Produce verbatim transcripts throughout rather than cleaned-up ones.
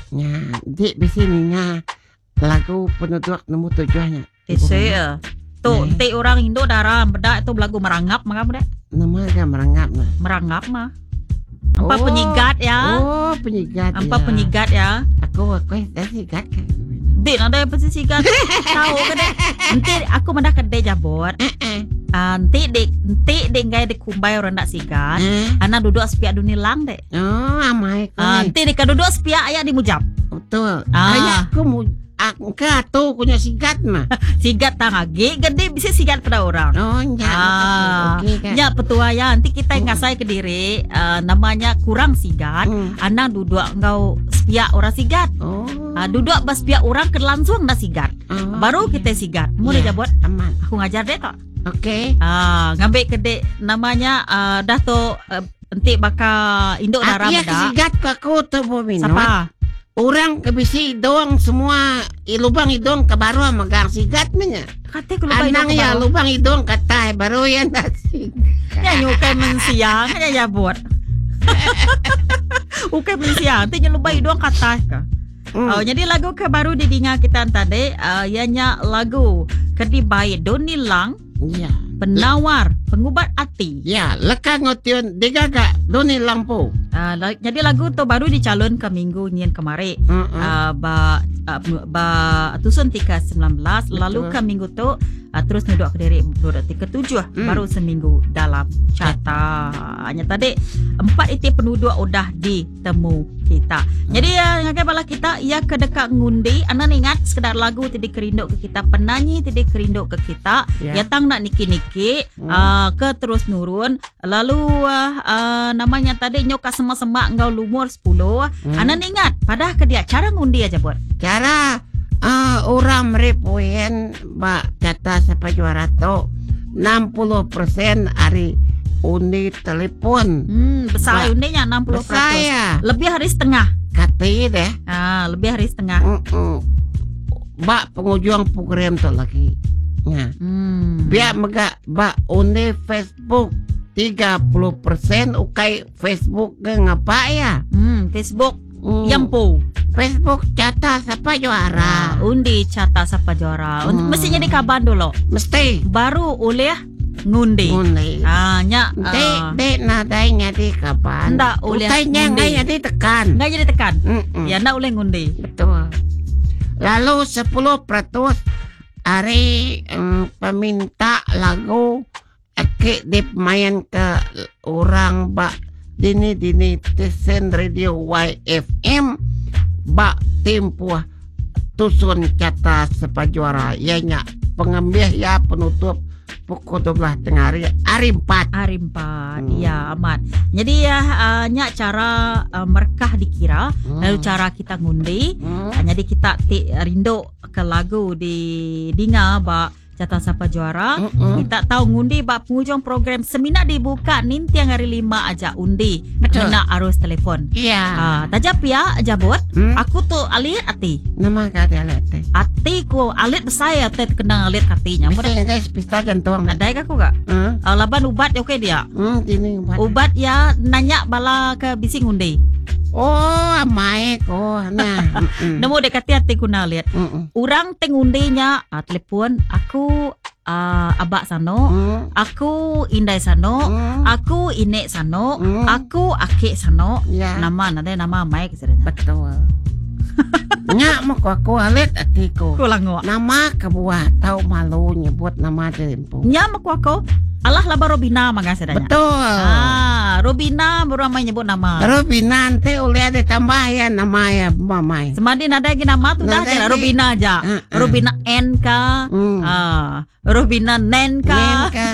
Nya, di di sini nya lagu penduduk nemu tujuannya. Isi ya. Tuh, Nih. nanti orang Indo darah bedak itu lagu merangap maka muda. Nama kan merangap nah. Merangap mah. Empat Oh. penyigat ya. Oh, penyigat. Empat ya. penyigat ya. Aku aku dah sigat kan. Dek, ada yang pasti sigat. Tahu ke dek? Nanti aku mendak kedai jabot. Eh. Nanti dek, nanti dek gaya dek kumbai orang nak sigat. Eh. Anak duduk sepiak dunia lang dek. Oh, amai ko. Ah, Nanti dek duduk sepiak ayah di mujab. Betul. Ah. Ayah aku mau aku katu punya sigat mah. Sigat tangage gede bisa sigat pada orang. Oh, nya. Ah, Okey kan. ya petua ya. Nanti kita Hmm. ngasai ke diri uh, namanya kurang sigat. Hmm. Anak duduk engkau sepiak orang sigat. Oh. Uh, duduk bas piak orang ke langsung dah sigat. Oh, Baru iya. kita sigat. Mulai Ya, jabot. aman. Aku ngajar deh tak. Okey. Ah, ngambil kedek namanya uh, dah tu uh, nanti bakal induk darah Aku bedak. sigat ko aku tu bominot. Siapa? Orang kebisi doang semua i lubang hidung ke baru megang sigat nya. Kata aku lupa Anang induk ya baru. lubang hidung kata baru yang dah sigat. Ya nyukai mensiang ya jabot. Ukai mensiang nanti lupa hidung kata ka. Hmm. Oh, jadi lagu ke baru didengar kita tadi uh, ianya lagu Kedibay Doni Lang Ya. penawar pengubat hati. Ya, leka ngotion digaga doni lampu. Uh, la- jadi lagu tu baru dicalon ke minggu nyen kemarin. Uh-uh. Uh, ba uh, ba tusun tika sembilan belas lalu Betul. ke minggu tu uh, terus nuduk ke diri nuduk tika tujuh Hmm. baru seminggu dalam cata. Hanya tadi empat itu penduduk udah ditemu kita. Jadi ya uh, bala kita ia ke dekat ngundi anak ingat sekedar lagu tadi kerinduk ke kita penyanyi tadi kerinduk ke kita Ya. ya tang nak niki-niki Hmm. uh, ke terus nurun lalu uh, uh, namanya tadi nyoka semak-semak engkau lumur sepuluh. Hmm. Anak ingat pada ke dia cara ngundi aja buat. Cara uh, orang merepoyen ba kata siapa juara tu enam puluh persen hari undi telepon. Hmm, besar Ba- undinya enam puluh peratus. Saya Lebih hari setengah. kati deh. Ah, lebih hari setengah. Uh-uh. Ba pengujuang program tu lagi. Nah, Hmm. biar mega ba undi Facebook tiga puluh persen ukai Facebook ke ngapa ya? Hmm, Facebook Hmm. Yampu. Facebook cata siapa juara? Ah, undi cata siapa juara. Hmm. Hmm. Mestinya di kaban dulu. Mesti Baru oleh ngundi. undi. Ah, nya. Dek, ah, dek nadainya di kapan? Ndak, oleh Utainya undi. nggak jadi tekan. nggak jadi tekan. Mm-mm. Ya, ndak oleh ngundi. Betul. Lalu sepuluh peratus hari mm, peminta lagu ake dimain ke orang ba dini dini stesen radio Y F M ba tempuh tusun kata sepajuara ianya pengambil ya penutup pukul dua belas tengah hari hari empat. Hari empat. Hmm. Ya, amat. Jadi ya uh, nya cara uh, merkah dikira, Hmm. lalu cara kita ngundi. Hmm. Uh, jadi kita ti rindu ke lagu di Dinga ba Jatah Siapa Juara. Mm-mm. Kita tahu ngundi ba penghujung program seminar dibuka nintiang hari lima aja undi. Betul. Kena arus telefon. Iya. Ah, tajap ya jabot. Hmm? Aku tuh alit ati. Nama kata lete. Ati ku alit besaya teh kena alit katinya. Mesti guys pista jantung. Ada aku gak? Hmm? Uh, laban ubat oke dia. Hmm, ini buat. Ubat ya nanya bala ke bising undi. Oh, amai ko. Nah. mm-mm. Nemu dekati hati kuna lihat. Mm-mm. Orang tengundinya uh, telepon aku uh, abak sano, Hmm. aku indai sano, Hmm. aku inek sano, Hmm. aku akik sano. Ya. Nama nade nama Mike sebenarnya. Betul. Nya mau ko aku alit atiku. Kulang ngok. Nama kebuah tahu malu nyebut nama tempo. Nya maku aku. Allah laba Robina mangga sebenarnya. Betul. Ah, Robina baru amai nyebut nama. Tapi nanti oleh ada tambahan nama ya mamai. Semadi nada lagi nama tu dah Nada je lagi. Robina aja. Ah, ah. Robina N K. Hmm. Ah, Robina Nen K. Nenka.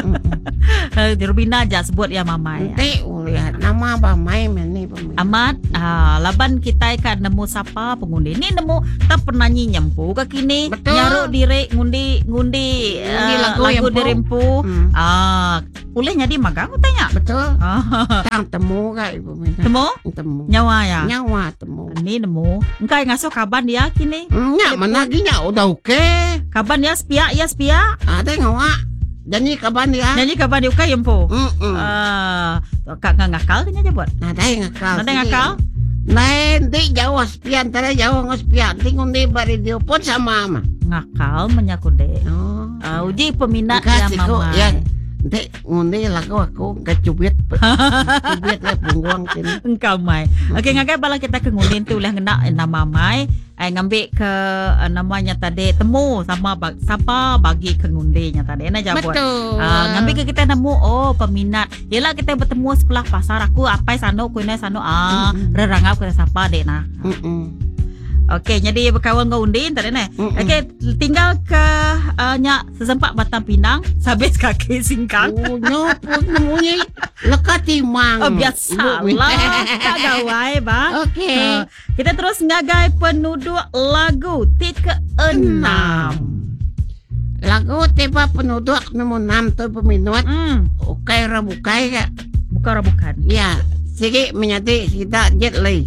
Eh, Robina aja sebut ya mama ya. Nanti oleh nama mamai meni pemain. Amat ah, laban kita kan nemu siapa pengundi. Ini nemu tak pernah nyempu ke kini. Betul. Nyaruk diri ngundi ngundi Ngundi ah, lagu lagu Yempu. dirempu. Hmm. Ah, boleh jadi magang aku tanya. Betul. Ah, Tang temu kak ibu minta. temu Temu. nyawa ya. Nyawa temu. Ini nemu. Engkau ngasuh kaban dia kini. Nya mana ginya udah oke. Kaban dia spia ya spia. Ada ngawa. Janji kapan dia? Nyanyi kaban dia ukai yempu. Mm-mm. Ah, kak nggak ngakal tanya aja buat. Ada yang ngakal. Ada yang ngakal? Nah, di jauh hospian, tara jauh hospian. Di ngundi bari pun sama ama. Ngakal menyakude. Oh. Uh, uji peminat ya Kasih ko, mama. yan. Di ngundi lagu aku kecubit. Kecubit lah punggung sini. Engkau mai. Okey, ngagai bala kita ke ngundin tu ulah ngena nama mai. Ai ngambil ke uh, namanya tadi temu sama bag, siapa bagi ke ngundinya tadi. Nah jawab. Betul. Uh, ngambil ke kita nemu oh peminat. Yalah kita bertemu sebelah pasar aku apa sano kuina sano ah Mm-mm. rerangap ke siapa dek nah. Mm-mm. Okey, jadi berkawan kau undin tadi ni. Mm-mm. Okey, tinggal ke uh, nyak sesempat Batang Pinang, sabis kaki singkang. Oh, nyopot nemunya lekat timang. Oh, biasa lah. Tak gawai, ba. Okey. Uh, kita terus ngagai penduduk lagu tit ke enam. Lagu tiba penduduk nombor enam tu peminat. Hmm, Ukai rabukai ka. bukan bukan. Ya, sige menyati kita jet lay.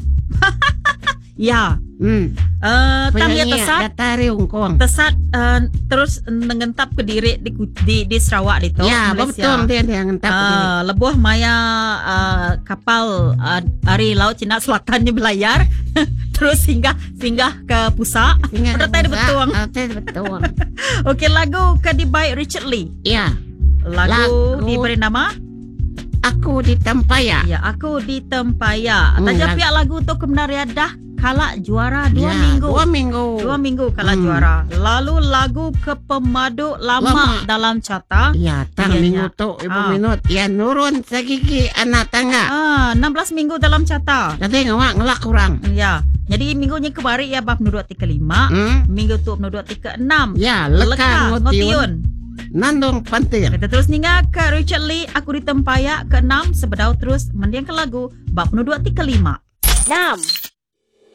Ya. Hmm. Uh, tangnya Penyanyi tesat Datari Ungkong. tesat uh, terus ngentap ke diri di di, di Sarawak itu. Ya, betul dia dia ngentap uh, Uh, lebuh maya uh, kapal uh, dari Laut Cina Selatan ni berlayar terus singgah singgah ke pusat. Udah tadi betul. Tadi betul. Okey, lagu ke dibaik Richard Lee. Ya, Lagu, Lagu- diberi nama aku di Tempaya. ya aku di Tempaya. Hmm, Taja lag- pihak lagu tu kebenaran dah kalah juara dua Ya, minggu. Dua minggu. Dua minggu kalah Hmm. juara. Lalu lagu ke Pemaduk Lama, Lama. dalam Carta. Ya, tang Iya, minggu ya. tu ibu Ah. minut. Ya, nurun segigi anak tangga. Ah, enam belas minggu dalam Carta. Jadi ngawak ngelak kurang. Ya. Jadi minggunya kemarin ya bab penduduk tiga lima. Hmm? Minggu tu penduduk tiga enam. Ya, leka ngotiun. ngotiun. Nandung pantir. Kita terus ninga ke Richard Lee, aku di Tempaya ke enam sebedau terus mendiang ke lagu bab penduduk tiga lima. enam.